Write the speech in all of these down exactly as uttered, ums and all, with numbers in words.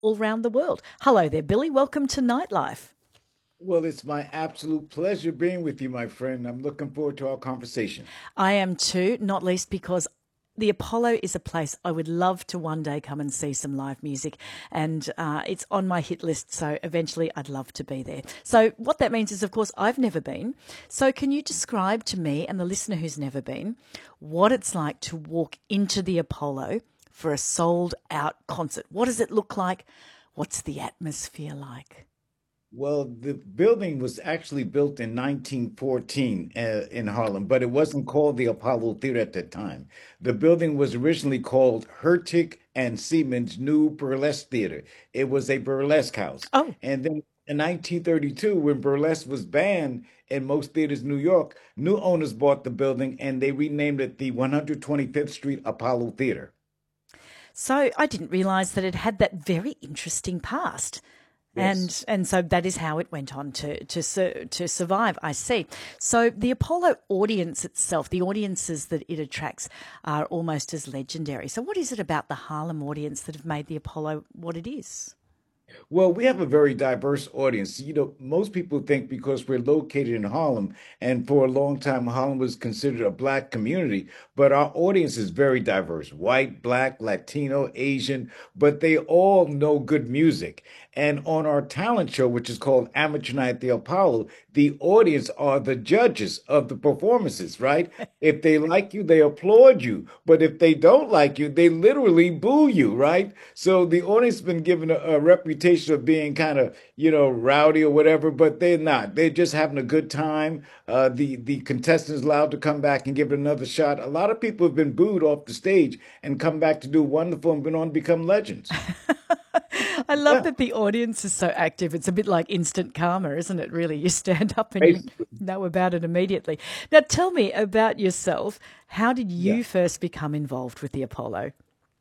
all around the world. Hello there, Billy. Welcome to Nightlife. Well, it's my absolute pleasure being with you, my friend. I'm looking forward to our conversation. I am too, not least because the Apollo is a place I would love to one day come and see some live music, and uh, it's on my hit list. So eventually, I'd love to be there. So what that means is, of course, I've never been. So can you describe to me and the listener who's never been what it's like to walk into the Apollo for a sold-out concert? What does it look like? What's the atmosphere like? Well, the building was actually built in nineteen fourteen uh, in Harlem, but it wasn't called the Apollo Theater at that time. The building was originally called Hertig and Siemens New Burlesque Theater. It was a burlesque house. Oh, And then in nineteen thirty-two, when burlesque was banned in most theaters in New York, new owners bought the building and they renamed it the one hundred twenty-fifth Street Apollo Theater. so I didn't realise that it had that very interesting past. Yes. And and so that is how it went on to to su- to survive. I see. So the Apollo audience itself, the audiences that it attracts, are almost as legendary. So what is it about the Harlem audience that have made the Apollo what it is? Well, we have a very diverse audience. You know, most people think because we're located in Harlem, and for a long time, Harlem was considered a black community, but our audience is very diverse, white, black, Latino, Asian, but they all know good music. And on our talent show, which is called Amateur Night at the Apollo, the audience are the judges of the performances, right? If they like you, they applaud you. But if they don't like you, they literally boo you, right? So the audience has been given a, a reputation of being kind of, you know, rowdy or whatever, but they're not. They're just having a good time. Uh, the the contestants allowed to come back and give it another shot. A lot of people have been booed off the stage and come back to do wonderful and been on to become legends. I love Yeah. that the audience is so active. It's a bit like instant karma, isn't it, really? You stand up and you Basically, know about it immediately. Now tell me about yourself. How did yeah. you first become involved with the Apollo?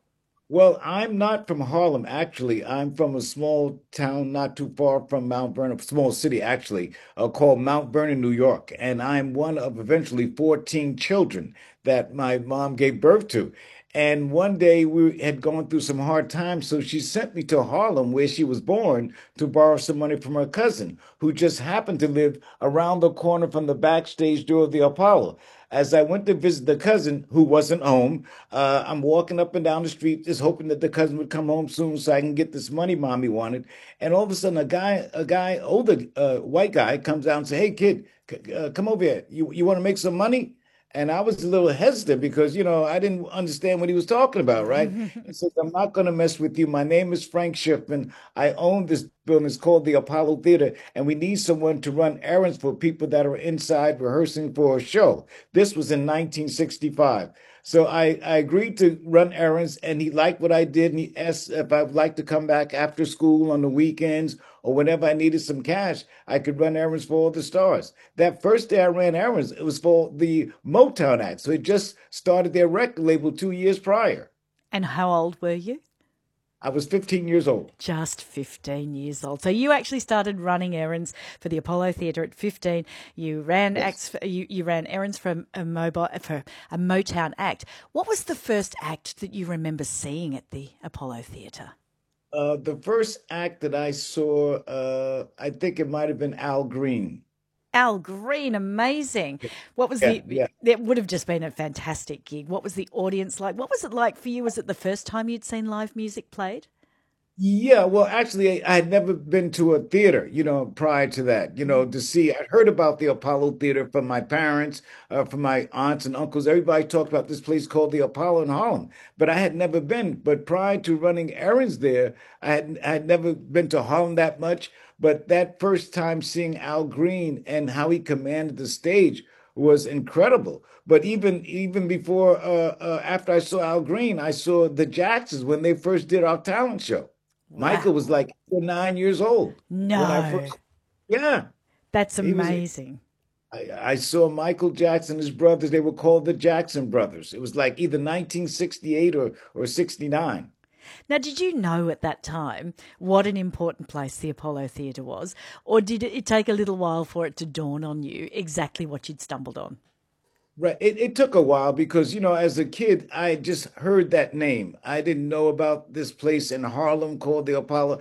Well, I'm not from Harlem, actually. I'm from a small town not too far from Mount Vernon, a small city, actually, uh, called Mount Vernon, New York. And I'm one of eventually fourteen children that my mom gave birth to. And one day we had gone through some hard times, so she sent me to Harlem, where she was born, to borrow some money from her cousin, who just happened to live around the corner from the backstage door of the Apollo. As I went to visit the cousin who wasn't home, uh, I'm walking up and down the street just hoping that the cousin would come home soon so I can get this money mommy wanted. And all of a sudden, a guy, a guy, older uh, white guy, comes out and says, "Hey, kid, c- uh, come over here. You you want to make some money?" And I was a little hesitant because, you know, I didn't understand what he was talking about, right? He says, "I'm not going to mess with you. My name is Frank Schiffman. I own this building. It's called the Apollo Theater, and we need someone to run errands for people that are inside rehearsing for a show." This was in nineteen sixty-five. So I, I agreed to run errands, and he liked what I did. And he asked if I would like to come back after school on the weekends or whenever I needed some cash, I could run errands for all the stars. That first day I ran errands, it was for the Motown Act. So it just started their record label two years prior. And how old were you? I was fifteen years old. Just fifteen years old. So you actually started running errands for the Apollo Theatre at fifteen. You ran Yes. acts for, you, you ran errands for a mobile for a Motown act. What was the first act that you remember seeing at the Apollo Theatre? Uh, the first act that I saw, uh, I think it might have been Al Green. Al Green, amazing. What was Yeah, the, yeah. it would have just been a fantastic gig. What was the audience like? What was it like for you? Was it the first time you'd seen live music played? Yeah, well, actually, I had never been to a theater, you know, prior to that, you know, to see. I'd heard about the Apollo Theater from my parents, uh, from my aunts and uncles. Everybody talked about this place called the Apollo in Harlem, but I had never been. But prior to running errands there, I had I had never been to Harlem that much. But that first time seeing Al Green and how he commanded the stage was incredible. But even even before, uh, uh, after I saw Al Green, I saw the Jacksons when they first did our talent show. Michael was Wow. like eight or nine years old when I No, first, yeah, that's he was. amazing. I, I saw Michael Jackson, his brothers. They were called the Jackson Brothers. It was like either nineteen sixty-eight or or sixty-nine. Now, did you know at that time what an important place the Apollo Theatre was, or did it take a little while for it to dawn on you exactly what you'd stumbled on? Right. It, it took a while because, you know, as a kid, I just heard that name. I didn't know about this place in Harlem called the Apollo.